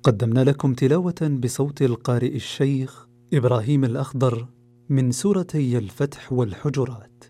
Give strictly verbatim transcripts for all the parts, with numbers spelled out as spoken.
قدمنا لكم تلاوة بصوت القارئ الشيخ إبراهيم الأخضر من سورتي الفتح والحجرات.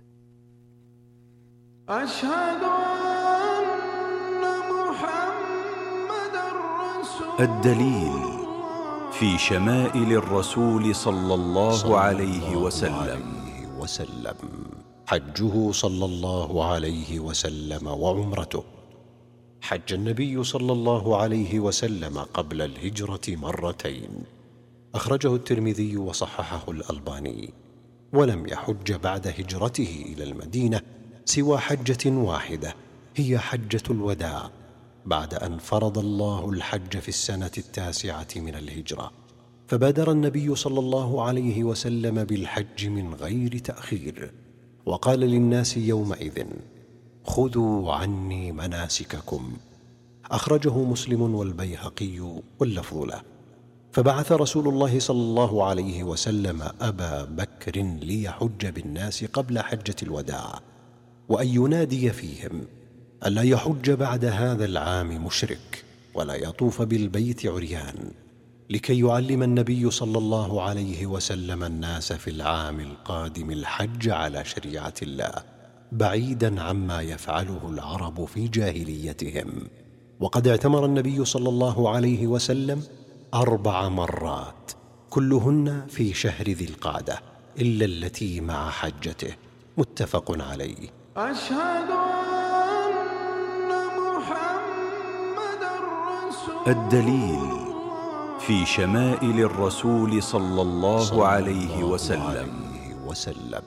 أشهد أن محمدًا رسول الدليل في شمائل الرسول صلى الله عليه وسلم. وسلم حجه صلى الله عليه وسلم وعمرته. حج النبي صلى الله عليه وسلم قبل الهجرة مرتين، أخرجه الترمذي وصححه الألباني، ولم يحج بعد هجرته إلى المدينة سوى حجة واحدة، هي حجة الوداع، بعد أن فرض الله الحج في السنة التاسعة من الهجرة، فبادر النبي صلى الله عليه وسلم بالحج من غير تأخير، وقال للناس يومئذ: خذوا عني مناسككم. أخرجه مسلم والبيهقي واللفظ له. فبعث رسول الله صلى الله عليه وسلم أبا بكر ليحج بالناس قبل حجة الوداع، وأن ينادي فيهم ألا يحج بعد هذا العام مشرك، ولا يطوف بالبيت عريان، لكي يعلم النبي صلى الله عليه وسلم الناس في العام القادم الحج على شريعة الله، بعيدا عما يفعله العرب في جاهليتهم. وقد اعتمر النبي صلى الله عليه وسلم أربع مرات، كلهن في شهر ذي القعدة، إلا التي مع حجته، متفق عليه. أشهد أن محمدًا رسول الدليل في شمائل الرسول صلى الله عليه وسلم. وسلم.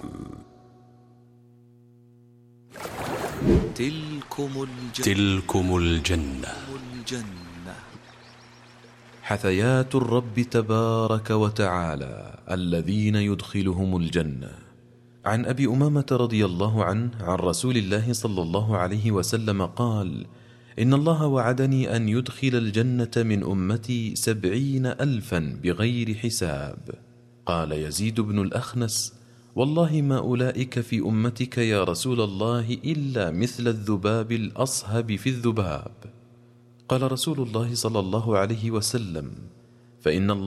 تلكم الجنة, تلكم الجنة. الجنة حثيات الرب تبارك وتعالى الذين يدخلهم الجنة. عن أبي أمامة رضي الله عنه عن رسول الله صلى الله عليه وسلم قال: إن الله وعدني أن يدخل الجنة من أمتي سبعين ألفا بغير حساب. قال يزيد بن الأخنس: والله ما أولئك في أمتك يا رسول الله إلا مثل الذباب الأصهب في الذباب. قال رسول الله صلى الله عليه وسلم: فإن الله